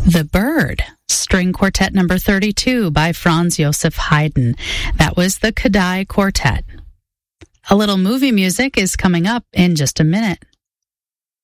The Bird, String Quartet number 32 by Franz Joseph Haydn. That was the Kadai Quartet. A little movie music is coming up in just a minute.